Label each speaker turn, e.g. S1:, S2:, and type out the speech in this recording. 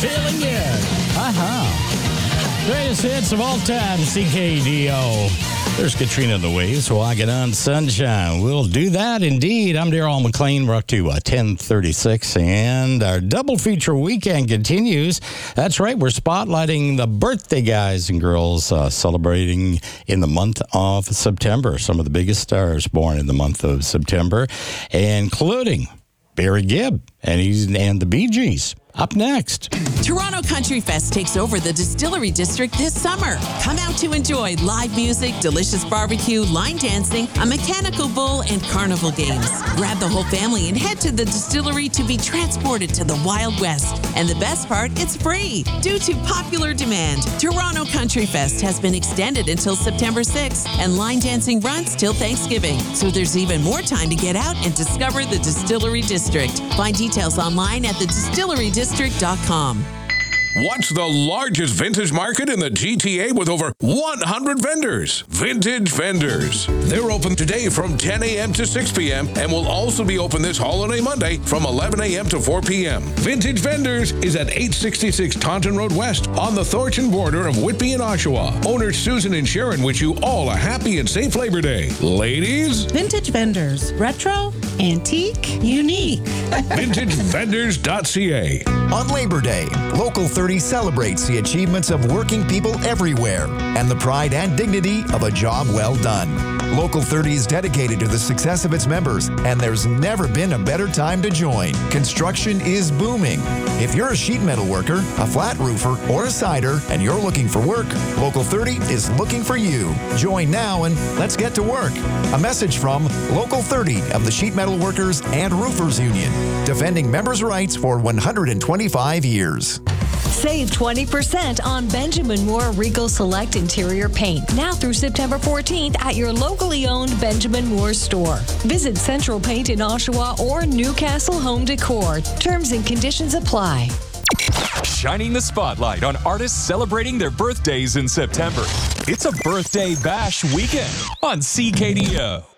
S1: feeling good. Greatest hits of all time, CKDO. There's Katrina and the Waves, Walking on Sunshine. We'll do that indeed. I'm Darryl McLean. We're up to 10:36, and our double feature weekend continues. That's right, we're spotlighting the birthday guys and girls celebrating in the month of September. Some of the biggest stars born in the month of September, including Barry Gibb and the Bee Gees. Up next.
S2: Toronto Country Fest takes over the Distillery District this summer. Come out to enjoy live music, delicious barbecue, line dancing, a mechanical bull, and carnival games. Grab the whole family and head to the distillery to be transported to the Wild West. And the best part, it's free. Due to popular demand, Toronto Country Fest has been extended until September 6th, and line dancing runs till Thanksgiving. So there's even more time to get out and discover the Distillery District. Find details online at thedistillerydistrict.com.
S3: What's the largest vintage market in the GTA with over 100 vendors? Vintage Vendors. They're open today from 10 a.m. to 6 p.m. and will also be open this holiday Monday from 11 a.m. to 4 p.m. Vintage Vendors is at 866 Taunton Road West on the Thornton border of Whitby and Oshawa. Owners Susan and Sharon wish you all a happy and safe Labor Day. Ladies?
S4: Vintage Vendors. Retro, antique, unique.
S3: VintageVendors.ca.
S5: On Labor Day, Local 30 celebrates the achievements of working people everywhere and the pride and dignity of a job well done. Local 30 is dedicated to the success of its members, and there's never been a better time to join. Construction is booming. If you're a sheet metal worker, a flat roofer, or a cider, and you're looking for work, Local 30 is looking for you. Join now and let's get to work. A message from Local 30 of the Sheet Metal Workers and Roofers Union, defending members' rights for 125 years.
S6: Save 20% on Benjamin Moore Regal Select Interior Paint now through September 14th at your locally owned Benjamin Moore store. Visit Central Paint in Oshawa or Newcastle Home Decor. Terms and conditions apply.
S7: Shining the spotlight on artists celebrating their birthdays in September. It's a birthday bash weekend on CKDO.